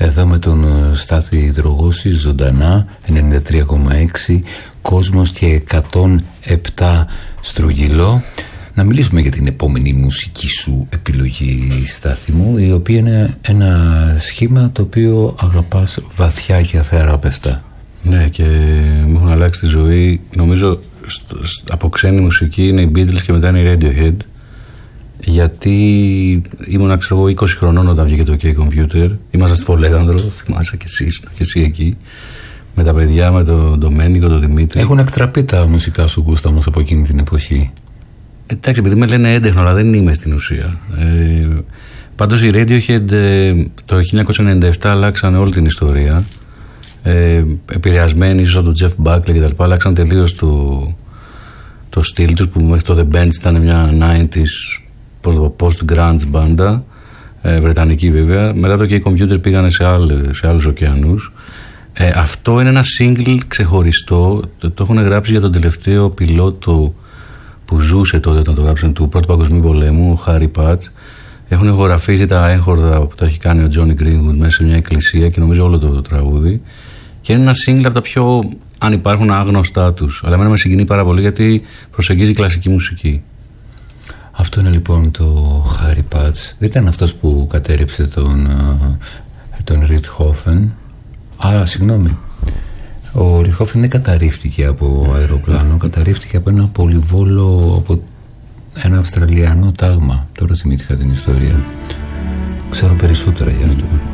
εδώ με τον Στάθη Δρογώση, ζωντανά, 93,6 κόσμος και 107 στρογγυλό. Να μιλήσουμε για την επόμενη μουσική σου επιλογή, Στάθη μου, η οποία είναι ένα σχήμα το οποίο αγαπάς βαθιά και αθεράπευτα. Ναι, και μου έχουν αλλάξει τη ζωή. Νομίζω από ξένη μουσική είναι οι Beatles και μετά είναι η Radiohead. Γιατί ήμουν, ξέρω εγώ, 20 χρονών όταν βγήκε το OK Computer. Ήμασταν στη Φολέγανδρο, θυμάσαι και εσύ εκεί. Με τα παιδιά, με τον Ντομένικο, τον Δημήτρη. Έχουν εκτραπεί τα μουσικά σου γούστα όμως από εκείνη την εποχή. Εντάξει, επειδή με λένε έντεχνο, αλλά δεν είμαι στην ουσία. Πάντως οι Radiohead το 1997 αλλάξαν όλη την ιστορία. Επηρεασμένοι ίσως από τον Jeff Buckley και τα λοιπά, αλλάξαν τελείως το στυλ τους, που μέχρι το The Bench ήταν μια 90s post-grunge μπάντα, βρετανική βέβαια. Μετά το OK Computer πήγανε σε άλλους ωκεανούς. Αυτό είναι ένα single ξεχωριστό, το έχουν γράψει για τον τελευταίο πιλότο που ζούσε τότε όταν το γράψαν, του Πρώτου Παγκοσμίου Πολέμου, ο Harry Patch. Έχουν εγγραφήσει τα έγχορδα που τα έχει κάνει ο Johnny Greenwood μέσα σε μια εκκλησία και νομίζω όλο το τραγούδι. Και είναι ένα single από τα πιο, αν υπάρχουν, άγνωστά τους. Αλλά εμένα με συγκινεί πάρα πολύ γιατί προσεγγίζει κλασική μουσική. Αυτό είναι λοιπόν το Harry Patch. Δεν ήταν αυτός που κατέριψε τον Richthofen. Συγγνώμη. Ο Richthofen δεν καταρρίφθηκε από αεροπλάνο, καταρρίφθηκε από ένα πολυβόλο, από ένα Αυστραλιανό τάγμα. Τώρα θυμήθηκα την ιστορία. Ξέρω περισσότερα γι' αυτό.